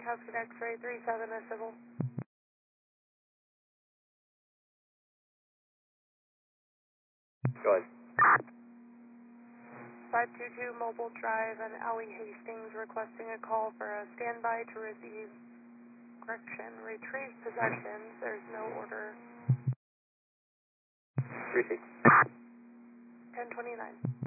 Husky X-ray 37 a civil. Go ahead. 522 Mobile Drive and Allie Hastings requesting a call for a standby to receive, retrieve possessions. There's no order. Receive. 1029.